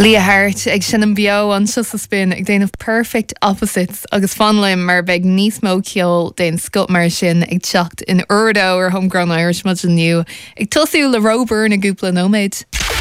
Leah Hart ag sin an bio an sus a spin ag déanamh perfect opposites agus fanlaim mar beag níos mó ceol déan scut mar sin ag teacht in Urdo ar Homegrown Irish mud an nniu ag tosú le Rober na gúpla nóméid.